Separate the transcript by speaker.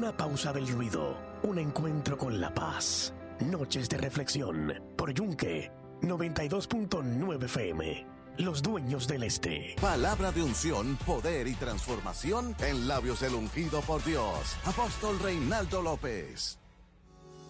Speaker 1: Una pausa del ruido, un encuentro con la paz. Noches de reflexión por Yunque 92.9 FM. Los dueños del este.
Speaker 2: Palabra de unción, poder y transformación en labios del ungido por Dios. Apóstol Reinaldo López.